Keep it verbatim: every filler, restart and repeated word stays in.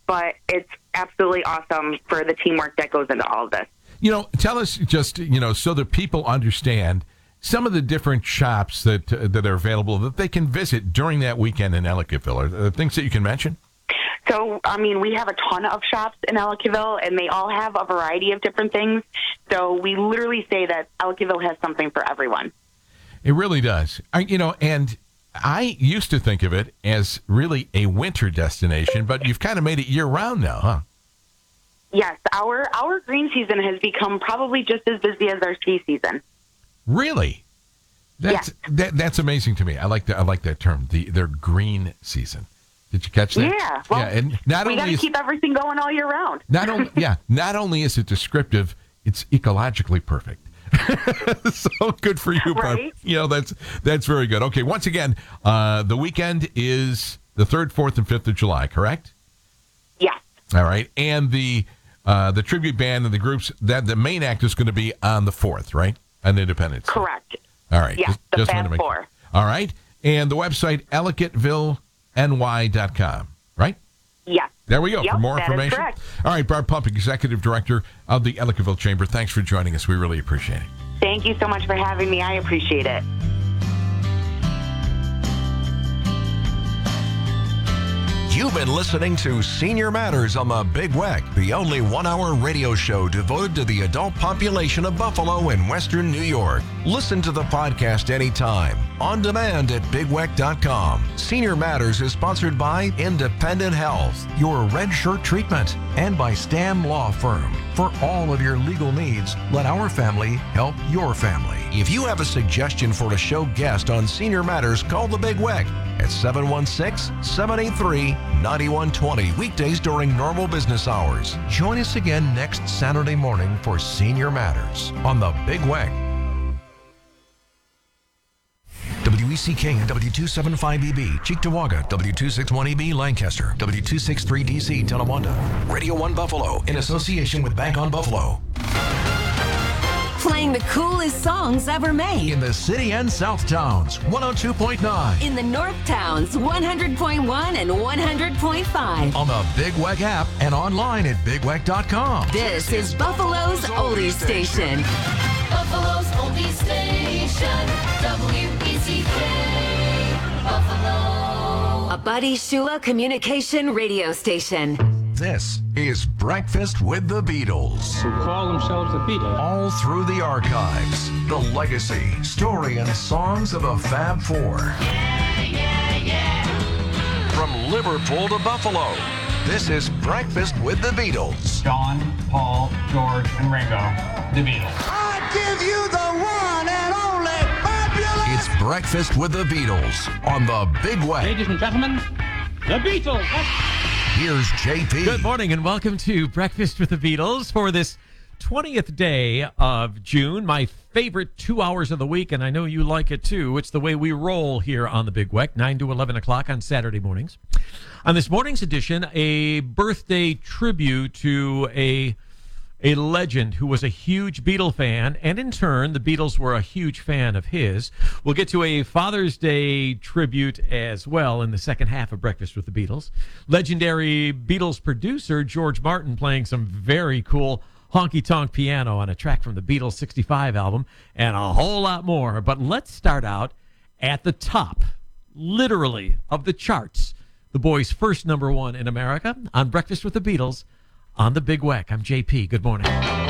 but it's absolutely awesome for the teamwork that goes into all of this. You know, tell us just, you know, so that people understand some of the different shops that uh, that are available that they can visit during that weekend in Ellicottville. Are there things that you can mention? So, I mean, we have a ton of shops in Ellicottville, and they all have a variety of different things. So we literally say that Ellicottville has something for everyone. It really does. I, you know, and I used to think of it as really a winter destination, but you've kind of made it year-round now, huh? Yes, our our green season has become probably just as busy as our ski season. Really? That's yes. that, that's amazing to me. I like that. I like that term. The their green season. Did you catch that? Yeah. Well, yeah, and not we only got to is, keep everything going all year round. Not only, yeah, not only is it descriptive, it's ecologically perfect. So good for you, Barb. Right? You know, that's that's very good. Okay, once again, uh, the weekend is the third, fourth, and fifth of July, correct? Yes. All right, and the uh, the tribute band and the groups, that the main act is going to be on the fourth, right? On Independence Day. Correct. All right. Yes, just, the just Fab wanted to make Four. sure. All right, and the website ellicottville n y dot com, right? Yes. There we go. Yep, For more that is information. correct. All right, Barb Pump, Executive Director of the Ellicottville Chamber. Thanks for joining us. We really appreciate it. Thank you so much for having me. I appreciate it. You've been listening to Senior Matters on the Big Weck, the only one-hour radio show devoted to the adult population of Buffalo and Western New York. Listen to the podcast anytime, on demand at big weck dot com. Senior Matters is sponsored by Independent Health, your red shirt treatment, and by Stam Law Firm. For all of your legal needs, let our family help your family. If you have a suggestion for a show guest on Senior Matters, call the Big Weck at seven one six, seven eight three, nine one two zero, weekdays during normal business hours. Join us again next Saturday morning for Senior Matters on the Big Weck. W E C K and W two seventy-five E B, Cheektowaga, W two sixty-one E B, Lancaster, W two sixty-three D C, Tonawanda. Radio one Buffalo, in association with Bank on Buffalo. Playing the coolest songs ever made. In the city and south towns, one oh two point nine. In the north towns, one hundred point one and one hundred point five. On the Big Weck app and online at big weck dot com. This is Buffalo's Oldie Station. Buffalo's Oldie Station, W E C K, Buffalo. A Buddy Shula communication radio station. This is Breakfast with the Beatles. Who call themselves the Beatles. All through the archives, the legacy, story, and songs of the Fab Four. Yeah, yeah, yeah. From Liverpool to Buffalo, this is Breakfast with the Beatles. John, Paul, George, and Ringo, the Beatles. I give you the one and only fabulous. It's Breakfast with the Beatles on the Big Weck. Ladies and gentlemen, the Beatles. Here's J P. Good morning and welcome to Breakfast with the Beatles for this twentieth day of June, my favorite two hours of the week, and I know you like it too. It's the way we roll here on the Big Weck, nine to eleven o'clock on Saturday mornings. On this morning's edition, a birthday tribute to a a legend who was a huge Beatle fan, and in turn, the Beatles were a huge fan of his. We'll get to a Father's Day tribute as well in the second half of Breakfast with the Beatles. Legendary Beatles producer George Martin playing some very cool honky-tonk piano on a track from the Beatles sixty-five album, and a whole lot more. But let's start out at the top, literally, of the charts. The boys' first number one in America on Breakfast with the Beatles on the Big Weck. I'm J P. Good morning.